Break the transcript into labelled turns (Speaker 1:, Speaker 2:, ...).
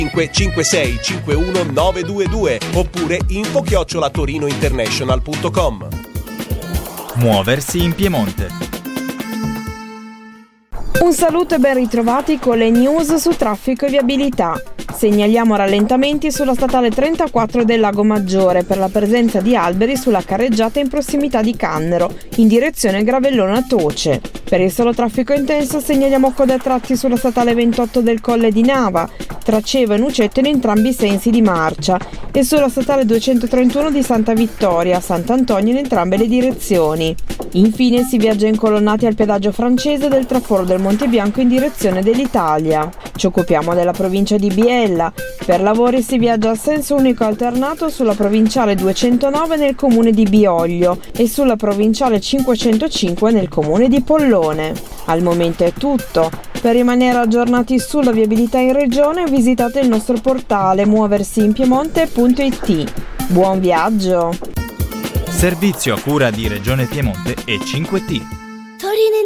Speaker 1: 556 51 922 oppure info@torinointernational.com.
Speaker 2: Muoversi in Piemonte.
Speaker 3: Un saluto e ben ritrovati con le news su traffico e viabilità. Segnaliamo rallentamenti sulla statale 34 del Lago Maggiore per la presenza di alberi sulla carreggiata in prossimità di Cannero, in direzione Gravellona-Toce. Per il solo traffico intenso segnaliamo code a tratti sulla statale 28 del Colle di Nava, tra Ceva e Nucetto in entrambi i sensi di marcia, e sulla statale 231 di Santa Vittoria, Sant'Antonio in entrambe le direzioni. Infine si viaggia incolonnati al pedaggio francese del traforo del Monte Bianco in direzione dell'Italia. Ci occupiamo della provincia di Biella. Per lavori si viaggia a senso unico alternato sulla provinciale 209 nel comune di Bioglio e sulla provinciale 505 nel comune di Pollone. Al momento è tutto. Per rimanere aggiornati sulla viabilità in regione visitate il nostro portale muoversiinpiemonte.it. Buon viaggio!
Speaker 2: Servizio a cura di Regione Piemonte e 5T.